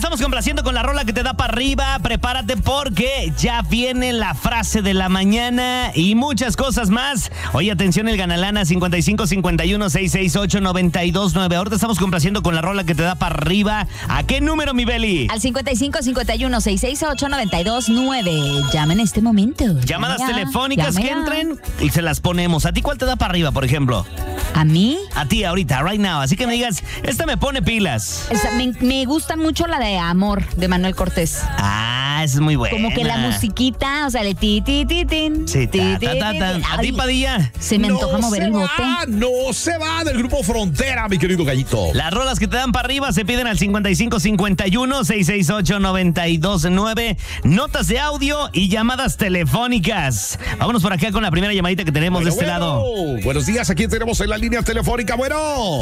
estamos complaciendo con la rola que te da para arriba. Prepárate porque ya viene la frase de la mañana y muchas cosas más. Oye, atención, el Ganalana 5551-668-929. Ahorita estamos complaciendo con la rola que te da para arriba. ¿A qué número, mi Beli? Al 5551-668-929. Llama en este momento. Llamadas telefónicas que entren y se las ponemos. ¿A ti cuál te da para arriba, por ejemplo? ¿A mí? A ti ahorita, right now. Así que me digas, esta me pone pilas. Me gusta mucho la de Amor, de Manuel Cortés. Ah, esa es muy buena. Como que la musiquita, o sea, de ti, ti, ti, tin. Sí, ti, ti, ti. ¿A ti, Padilla? Se me antoja mover el bote. No se va del grupo Frontera, mi querido Gallito. Las rolas que te dan para arriba se piden al 5551-668-929. Notas de audio y llamadas telefónicas. Vámonos por acá con la primera llamadita que tenemos de este lado. Buenos días, aquí tenemos en la línea telefónica. Bueno.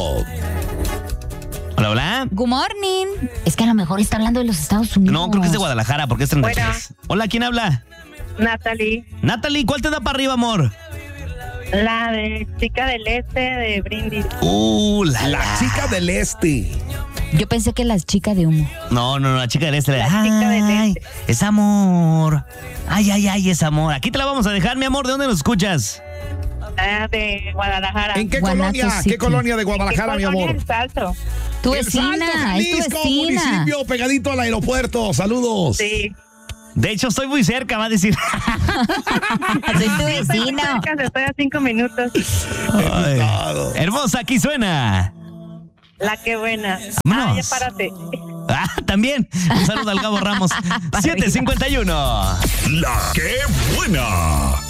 Hola, hola. Good morning. Es que a lo mejor está hablando de los Estados Unidos. No, creo que es de Guadalajara porque es 33. Bueno. Hola, ¿quién habla? Natalie, Natalie, ¿cuál te da para arriba, amor? la de Chica del Este de Brindis. La chica del este. Yo pensé que las chicas de humo. No, la chica del este. La chica del este. Es amor. Ay, es amor. Aquí te la vamos a dejar, mi amor. ¿De dónde nos escuchas? De Guadalajara. ¿En qué Guanato colonia? City. ¿Qué colonia de Guadalajara, mi amor? El Salto. Tu El Salto, vecina, es tu Jalisco, vecina. municipio pegadito al aeropuerto. Saludos. Sí. De hecho, estoy muy cerca, va a decir. Soy tu vecino. Estoy a 5 minutos. Ay, hermosa, aquí suena. La que buena. Vámonos. Ya párate. Ah, también. Un saludo al Gabo Ramos. 751. La que buena.